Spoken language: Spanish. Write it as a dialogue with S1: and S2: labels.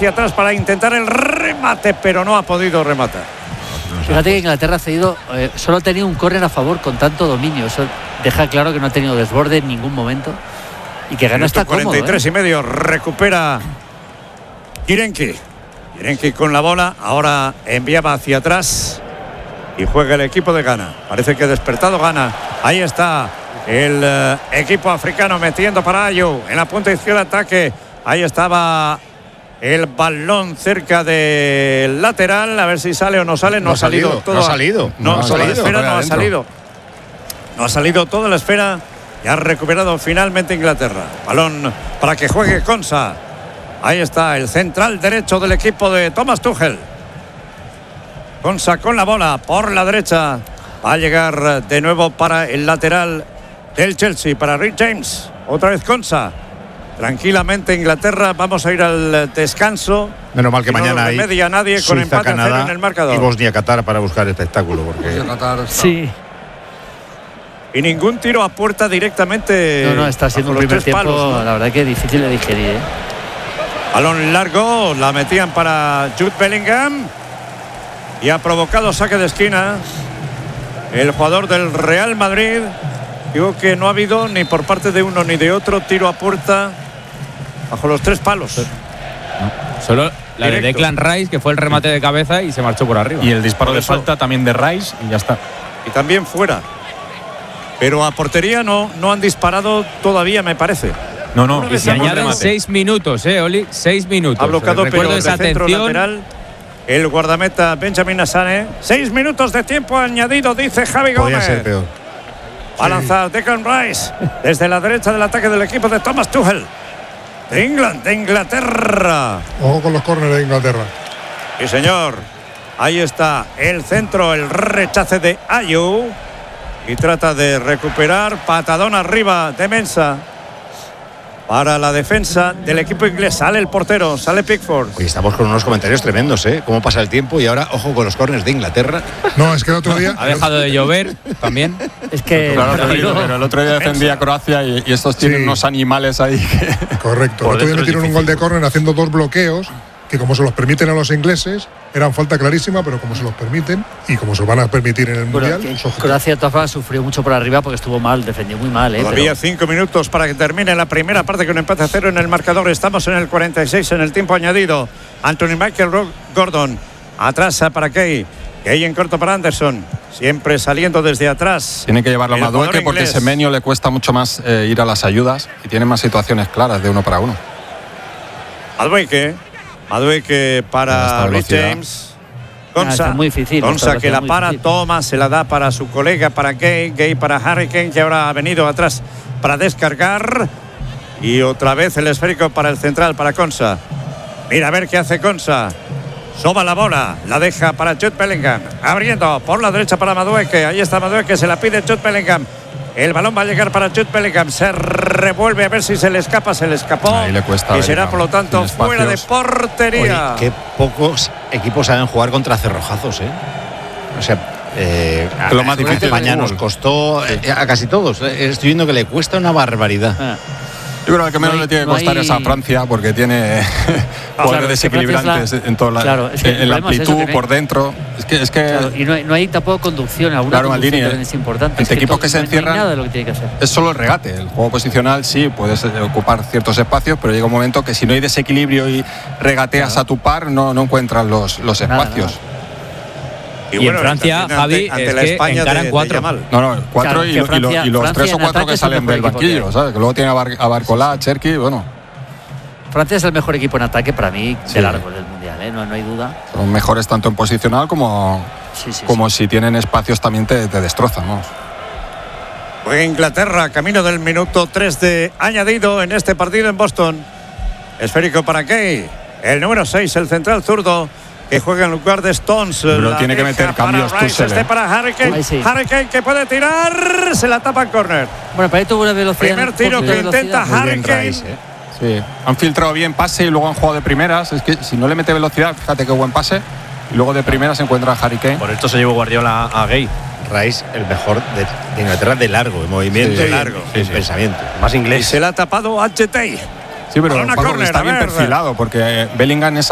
S1: hacia atrás para intentar el remate, pero no ha podido rematar.
S2: Fíjate que Inglaterra ha cedido, solo ha tenido un córner a favor con tanto dominio. Eso deja claro que no ha tenido desborde en ningún momento y que gana está cómodo.
S1: 43 y medio, recupera Kirenki con la bola, ahora enviaba hacia atrás y juega el equipo de Ghana. Parece que ha despertado Ghana. Ahí está el equipo africano metiendo para Ayew en la punta izquierda, ataque. Ahí estaba el balón cerca del lateral, a ver si sale o no sale. No ha salido todo.
S3: No ha salido.
S1: No ha salido. No ha salido toda la esfera y ha recuperado finalmente Inglaterra. Balón para que juegue Konsa. Ahí está el central derecho del equipo de Thomas Tuchel. Konsa con la bola por la derecha. Va a llegar de nuevo para el lateral del Chelsea, para Rick James. Otra vez Konsa. Tranquilamente Inglaterra, vamos a ir al descanso.
S3: Menos mal que mañana hay
S1: media nadie con
S3: Suiza,
S1: empate
S3: Canadá,
S1: 0 en el marcador.
S3: Y Bosnia-Qatar para buscar espectáculo. Porque...
S2: Sí.
S1: Y ningún tiro a puerta directamente.
S2: No, está siendo un primer tiempo, palos, ¿no? La verdad que difícil de digerir,
S1: Balón largo, la metían para Jude Bellingham. Y ha provocado saque de esquina el jugador del Real Madrid. Digo que no ha habido ni por parte de uno ni de otro tiro a puerta bajo los 3 palos.
S4: No, solo la de Declan Rice, que fue el remate de cabeza y se marchó por arriba.
S5: Y el disparo de falta también de Rice y ya está.
S1: Y también fuera. Pero a portería no han disparado todavía, me parece.
S4: No. Y se añaden 6 minutos, Oli. 6 minutos.
S1: Ha bloqueado, pero de
S4: esa
S1: centro
S4: atención
S1: lateral el guardameta Benjamin Asane. 6 minutos de tiempo añadido, dice Javi Gómez.
S3: Podría ser peor.
S1: Va a lanzar Declan Rice desde la derecha del ataque del equipo de Thomas Tuchel. De Inglaterra.
S6: Ojo con los córneres de Inglaterra.
S1: Sí, señor. Ahí está el centro, el rechace de Ayew. Y trata de recuperar. Patadón arriba de Mensah. Para la defensa del equipo inglés. Sale el portero, sale Pickford.
S3: Hoy estamos con unos comentarios tremendos, Cómo pasa el tiempo y ahora, ojo con los córneres de Inglaterra.
S6: No, es que el otro día...
S4: Ha dejado de llover también.
S2: Es que...
S5: Claro, pero el otro día defendía a Croacia y estos tienen unos animales ahí que...
S6: Correcto. El otro día metieron un gol de córner haciendo 2 bloqueos que, como se los permiten a los ingleses, eran falta clarísima, pero como se los permiten y como se los van a permitir en el Mundial...
S2: Croacia de todas formas sufrió mucho por arriba porque estuvo mal, defendió muy mal.
S1: Todavía 5 minutos para que termine la primera parte con empate a 0 en el marcador. Estamos en el 46 en el tiempo añadido. Anthony Michael Gordon atrás para Kay en corto para Anderson, siempre saliendo desde atrás.
S5: Tiene que llevarlo a Madueke porque Semenyo le cuesta mucho más ir a las ayudas y tiene más situaciones claras de 1 para 1.
S1: Madueke para Rich James. Konsa,
S2: muy difícil,
S1: Konsa que la para,
S2: difícil.
S1: toma, se la da para su colega, para Gay para Harry Kane, que ahora ha venido atrás para descargar. Y otra vez el esférico para el central, para Konsa. Mira a ver qué hace Konsa. Soba la bola, la deja para Jude Bellingham. Abriendo por la derecha para Madueke. Ahí está Madueke, se la pide Jude Bellingham. El balón va a llegar para Jude Bellingham. Se revuelve a ver si se le escapa. Se le escapó.
S5: Ahí le cuesta.
S1: Y será, por lo tanto, fuera de portería.
S3: Oye, qué pocos equipos saben jugar contra cerrojazos, O sea,
S5: lo más difícil
S3: España nos costó a casi todos. Estoy viendo que le cuesta una barbaridad.
S5: Yo creo que menos le tiene que costar es a Francia porque tiene jugadores desequilibrantes en toda la, en la amplitud por dentro. Es que
S2: claro, y no hay tampoco conducción. Alguna conducción es importante.
S5: Entre equipos que se encierran,
S2: nada de lo que tiene que hacer.
S5: Es solo el regate. El juego posicional sí puedes ocupar ciertos espacios, pero llega un momento que si no hay desequilibrio y regateas a tu par, no encuentras los espacios.
S4: Nada. Y en Francia, Javi, ante la España encaran 4.
S5: No, 4 y los 3 o 4 que salen del banquillo, ¿sabes? Que luego tiene a Barcolá, Cherki, bueno.
S2: Francia es el mejor equipo en ataque para mí de largo del Mundial, no hay duda.
S5: Son mejores tanto en posicional como si tienen espacios también te destrozan, ¿no?
S1: Juega Inglaterra, camino del minuto 3 de añadido en este partido en Boston. Esférico para Kay, el número 6, el central zurdo, que juega en lugar de Stones.
S5: Pero tiene que meter cambios Tuchel.
S1: Para Harry Kane. Harry Kane que puede tirar. Se la tapa en córner.
S2: Bueno, para ahí tuvo una velocidad.
S1: Primer tiro que intenta Harry Kane.
S5: Sí, han filtrado bien pase y luego han jugado de primeras. Es que si no le mete velocidad, fíjate qué buen pase. Y luego de primeras se encuentra Harry Kane.
S7: Por esto se llevó Guardiola a Gay.
S3: Rice, el mejor de Inglaterra de largo, en movimiento, en pensamiento.
S7: Más inglés.
S1: Y se la ha tapado a Jetey.
S5: Sí, pero Paco, está bien perfilado porque Bellingham es